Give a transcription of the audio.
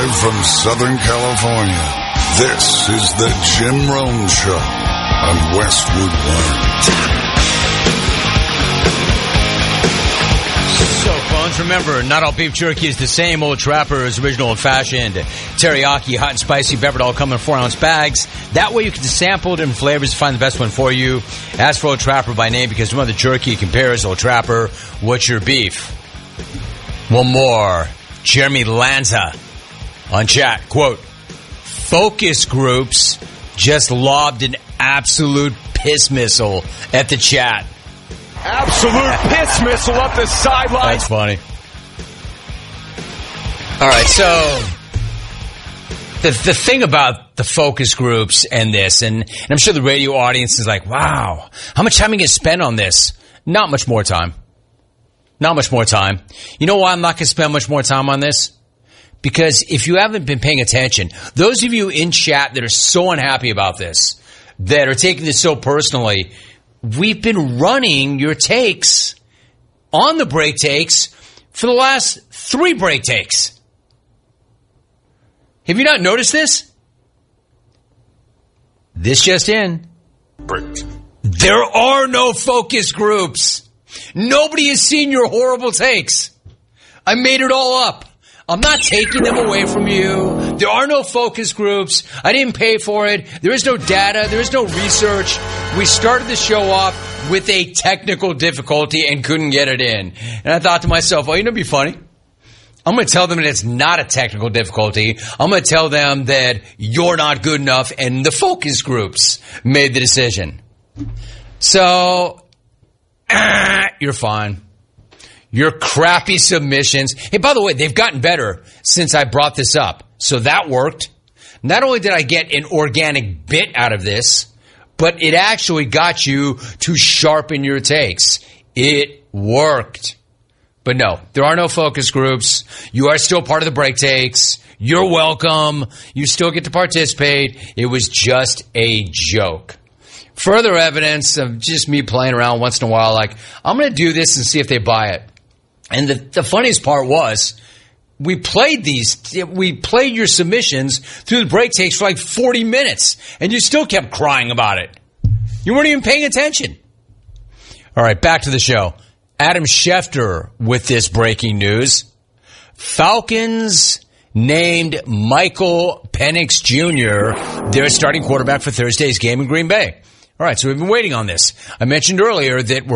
Live from Southern California, this is the Jim Rome Show on Westwood One. So, phones, remember, not all beef jerky is the same. Old Trapper is original old-fashioned. Teriyaki, hot and spicy, peppered, all come in 4-ounce bags. That way you can sample different flavors to find the best one for you. Ask for Old Trapper by name because no other jerky compares. Old Trapper, what's your beef? One more. Jeremy Lanza on chat, quote, focus groups just lobbed an absolute piss missile at the chat. Absolute piss missile up the sideline. That's funny. All right, so the thing about the focus groups and this, and I'm sure the radio audience is like, wow, how much time are you going to spend on this? Not much more time. Not much more time. You know why I'm not going to spend much more time on this? Because if you haven't been paying attention, those of you in chat that are so unhappy about this, that are taking this so personally, we've been running your takes on the break takes for the last 3 break takes. Have you not noticed this? This just in. There are no focus groups. Nobody has seen your horrible takes. I made it all up. I'm not taking them away from you. There are no focus groups. I didn't pay for it. There is no data. There is no research. We started the show off with a technical difficulty and couldn't get it in. And I thought to myself, oh, you know, it'd be funny. I'm going to tell them that it's not a technical difficulty. I'm going to tell them that you're not good enough and the focus groups made the decision. So, you're fine. Your crappy submissions. Hey, by the way, they've gotten better since I brought this up. So that worked. Not only did I get an organic bit out of this, but it actually got you to sharpen your takes. It worked. But no, there are no focus groups. You are still part of the break takes. You're welcome. You still get to participate. It was just a joke. Further evidence of just me playing around once in a while, like, I'm going to do this and see if they buy it. And the funniest part was, we played your submissions through the break takes for like 40 minutes, and you still kept crying about it. You weren't even paying attention. All right, back to the show. Adam Schefter with this breaking news. Falcons named Michael Penix Jr. their starting quarterback for Thursday's game in Green Bay. All right, so we've been waiting on this. I mentioned earlier that we're